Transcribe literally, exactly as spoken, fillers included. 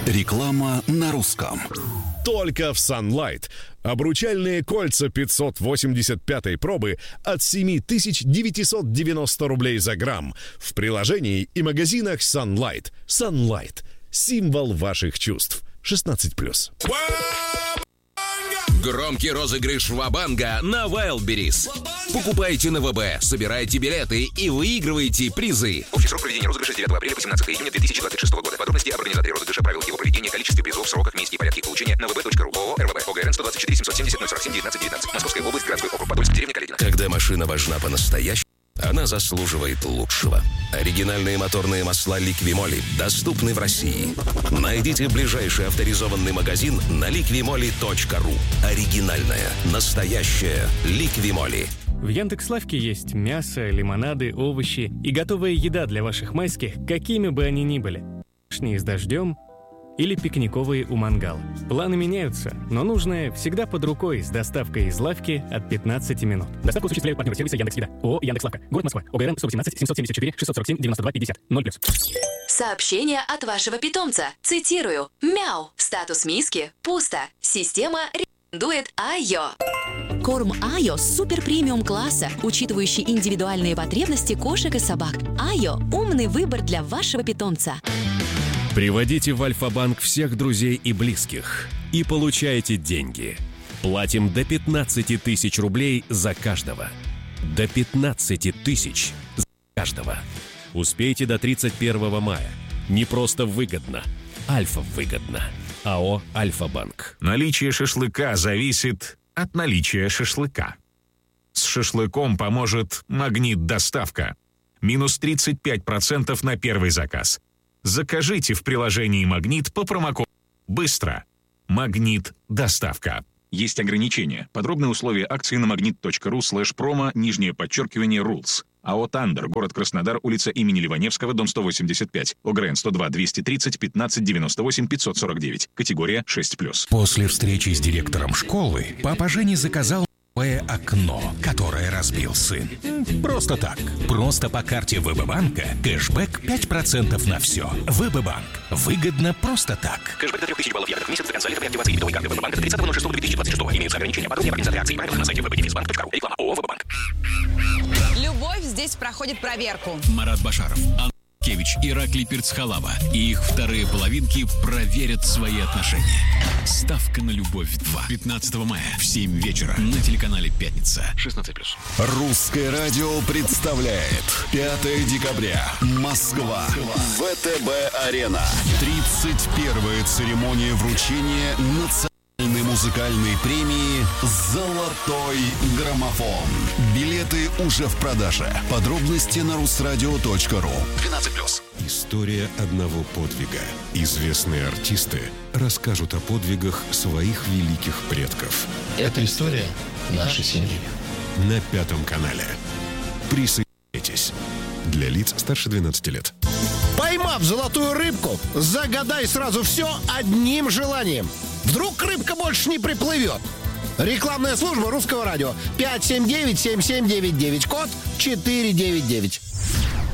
Реклама на русском. Только в Sunlight. Обручальные кольца пятьсот восемьдесят пятой пробы от семь тысяч девятьсот девяносто рублей за грамм. В приложении и магазинах Sunlight. Sunlight. Символ ваших чувств. шестнадцать плюс. Громкий розыгрыш Ва-банга на Wildberries. Покупайте на ВБ, собирайте билеты и выигрывайте призы. Общий срок проведения розыгрыша с девятого апреля по семнадцатого июня две тысячи двадцать шестого года. Подробности об организаторе розыгрыша, правилах его проведения, количестве призов, сроках, месте и порядке их получения на вэ бэ точка ру. ООО эр вэ бэ. ОГРН сто двадцать четыре семьсот семьдесят ноль сорок семь девятнадцать девятнадцать. Московская область, городской округ Подольск, деревня Каледино. Когда машина важна по-настоящему, она заслуживает лучшего. Оригинальные моторные масла Liqui-Moly доступны в России. Найдите ближайший авторизованный магазин на ликвимоли точка ру. Оригинальная, настоящая Liqui-Moly. В Яндекс.Лавке есть мясо, лимонады, овощи и готовая еда для ваших майских, какими бы они ни были. Шни с дождем или пикниковые у мангала. Планы меняются, но нужное всегда под рукой с доставкой из лавки от пятнадцати минут. Доставку осуществляют партнеры сервиса Яндекс.Еда. ООО «Яндекс.Лавка». Город Москва. ОГРН сто восемнадцать семьсот семьдесят четыре шестьсот сорок семь девяносто два пятьдесят. ноль плюс. Сообщение от вашего питомца. Цитирую. Мяу. Статус миски. Пусто. Система рекомендует Айо. Корм Айо супер премиум класса, учитывающий индивидуальные потребности кошек и собак. Айо – умный выбор для вашего питомца. Приводите в Альфа-банк всех друзей и близких и получайте деньги. Платим до пятнадцати тысяч рублей за каждого. До пятнадцати тысяч за каждого. Успейте до тридцать первого мая. Не просто выгодно. Альфа выгодно. АО «Альфа-банк». Наличие шашлыка зависит от наличия шашлыка. С шашлыком поможет «Магнит-доставка». Минус тридцать пять процентов на первый заказ. Закажите в приложении «Магнит» по промокоду «Быстро». «Магнит-доставка». Есть ограничения. Подробные условия акции на магнит точка ру слэш промо, нижнее подчеркивание, рулс. АО «Тандер», город Краснодар, улица имени Ливаневского, дом сто восемьдесят пять. ОГРН сто два двести тридцать пятнадцать девяносто восемь пятьсот сорок девять. Категория шесть плюс. После встречи с директором школы папа Женя заказал окно, которое разбил сын. Просто так. Просто по карте ВБ-банка кэшбэк пять процентов на все. ВБ-банк. Выгодно просто так. Кэшбэк до трех тысяч баллов евро в месяц до конца лета при активации дебетовой карты ВБ-банка до тридцатого ноль шестого две тысячи двадцать шестого. Имеются ограничения. Подробнее по организации и правила на сайте вэ бэ дефис банк точка ру. Реклама ООО «ВБ-банк». Любовь здесь проходит проверку. Марат Башаров, Анна Кевич, Ираклий Перцхалава и их вторые половинки проверят свои отношения. Ставка на любовь два. пятнадцатого мая в семь вечера на телеканале «Пятница». шестнадцать плюс. Русское радио представляет пятое декабря. Москва. вэ тэ бэ-арена. тридцать первая церемония вручения национальной музыкальной премии «Золотой граммофон». Билеты уже в продаже. Подробности на русрадио точка ру. двенадцать плюс. История одного подвига. Известные артисты расскажут о подвигах своих великих предков. Это история нашей семьи. На Пятом канале. Присоединяйтесь. Для лиц старше двенадцати лет. Поймав золотую рыбку, загадай сразу все одним желанием. Вдруг рыбка больше не приплывет? Рекламная служба Русского радио. пять семь девять семь семь девять девять. Код четыре девять девять.